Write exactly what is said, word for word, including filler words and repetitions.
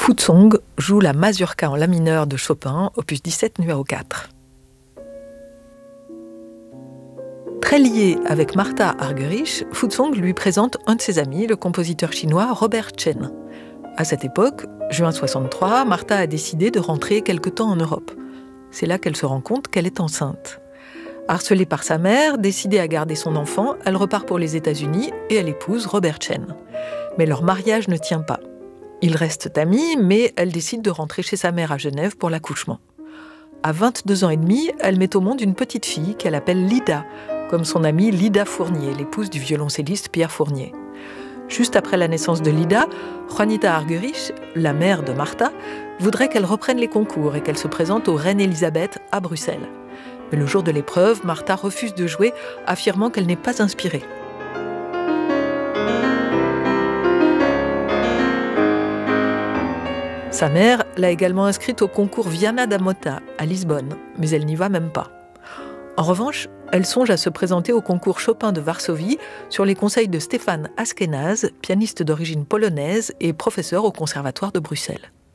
Futsong joue la mazurka en la mineur de Chopin, opus dix-sept numéro quatre. Très lié avec Martha Argerich, Futsong lui présente un de ses amis, le compositeur chinois Robert Chen. À cette époque, juin soixante-trois, Martha a décidé de rentrer quelque temps en Europe. C'est là qu'elle se rend compte qu'elle est enceinte. Harcelée par sa mère, décidée à garder son enfant, elle repart pour les États-Unis et elle épouse Robert Chen. Mais leur mariage ne tient pas. Ils restent amis, mais elle décide de rentrer chez sa mère à Genève pour l'accouchement. À vingt-deux ans et demi, elle met au monde une petite fille qu'elle appelle Lida, comme son amie Lida Fournier, l'épouse du violoncelliste Pierre Fournier. Juste après la naissance de Lida, Juanita Argerich, la mère de Martha, voudrait qu'elle reprenne les concours et qu'elle se présente au Reine Elisabeth à Bruxelles. Mais le jour de l'épreuve, Martha refuse de jouer, affirmant qu'elle n'est pas inspirée. Sa mère l'a également inscrite au concours Viana da Mota à Lisbonne, mais elle n'y va même pas. En revanche, elle songe à se présenter au concours Chopin de Varsovie sur les conseils de Stéphane Askenaz, pianiste d'origine polonaise et professeur au Conservatoire de Bruxelles.